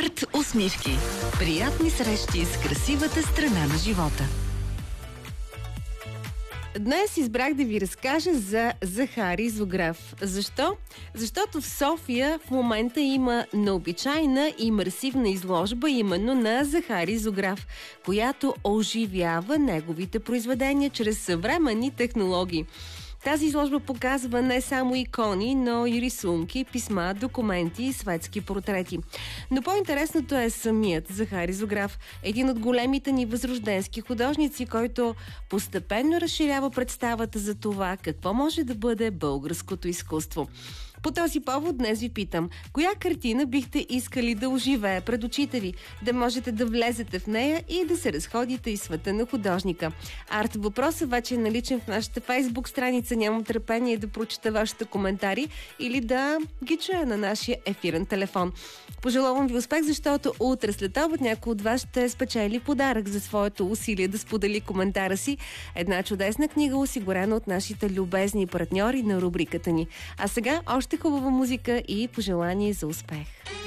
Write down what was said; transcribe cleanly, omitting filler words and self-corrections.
Арт усмивки. Приятни срещи с красивата страна на живота. Днес избрах да ви разкажа за Захари Зограф. Защо? Защото в София в момента има необичайна и имерсивна изложба именно на Захари Зограф, която оживява неговите произведения чрез съвременни технологии. Тази изложба показва не само икони, но и рисунки, писма, документи и светски портрети. Но по-интересното е самият Захари Зограф, един от големите ни възрожденски художници, който постепенно разширява представата за това какво може да бъде българското изкуство. По този повод днес ви питам, коя картина бихте искали да оживее пред очите ви, да можете да влезете в нея и да се разходите из света на художника? Арт въпросът вече е наличен в нашата Фейсбук страница. Нямам търпение да прочета вашите коментари или да ги чуя на нашия ефирен телефон. Пожелавам ви успех, защото утре след обед някой от вас ще спечели подарък за своето усилие да сподели коментара си. Една чудесна книга, осигурена от нашите любезни партньори на рубриката ни. А сега още хубава музика и пожелание за успех.